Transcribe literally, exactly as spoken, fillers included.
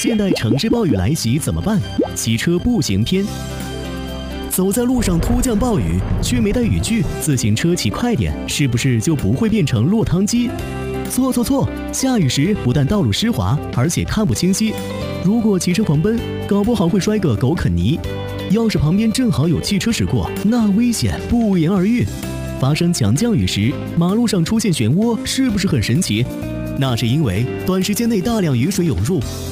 现代城市暴雨来袭怎么办？骑车步行篇。走在路上突降暴雨，却没带雨具，自行车骑快点，是不是就不会变成落汤鸡？错错错！下雨时不但道路湿滑，而且看不清晰。如果骑车狂奔，搞不好会摔个狗啃泥。要是旁边正好有汽车驶过，那危险不言而喻。发生强降雨时，马路上出现漩涡，是不是很神奇？那是因为短时间内大量雨水涌入，